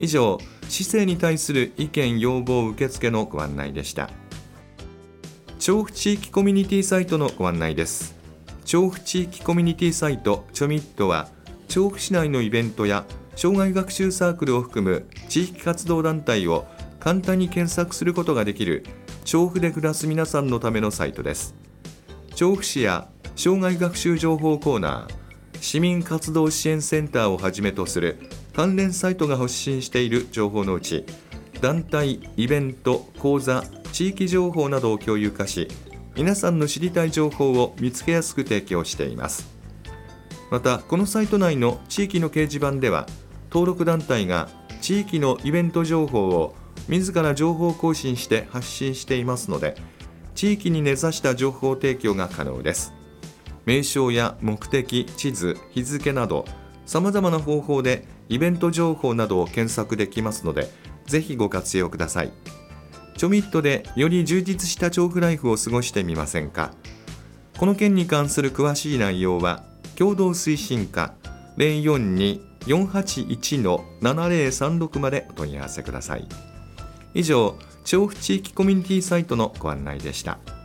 以上、市政に対する意見要望受付のご案内でした。調布地域コミュニティサイトのご案内です。調布地域コミュニティサイトチョミットは、調布市内のイベントや障害学習サークルを含む地域活動団体を簡単に検索することができる調布で暮らす皆さんのためのサイトです。調布市や障害学習情報コーナー、市民活動支援センターをはじめとする関連サイトが発信している情報のうち、団体、イベント、講座、地域情報などを共有化し、皆さんの知りたい情報を見つけやすく提供しています。また、このサイト内の地域の掲示板では、登録団体が地域のイベント情報を自ら情報更新して発信していますので、地域に根ざした情報提供が可能です。名称や目的、地図、日付など、さまざまな方法でイベント情報などを検索できますので、ぜひご活用ください。チョミットでより充実した調布ライフを過ごしてみませんか。この件に関する詳しい内容は、共同推進課 042-481-7036 までお問い合わせください。以上、調布地域コミュニティサイトのご案内でした。